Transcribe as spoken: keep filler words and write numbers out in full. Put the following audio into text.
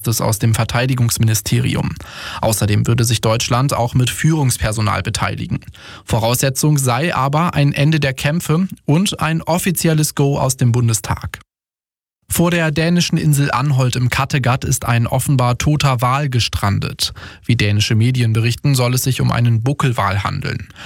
heißt es aus dem Verteidigungsministerium. Außerdem würde sich Deutschland auch mit Führungspersonal beteiligen. Voraussetzung sei aber ein Ende der Kämpfe und ein offizielles Go aus dem Bundestag. Vor der dänischen Insel Anholt im Kattegat ist ein offenbar toter Wal gestrandet. Wie dänische Medien berichten, soll es sich um einen Buckelwal handeln.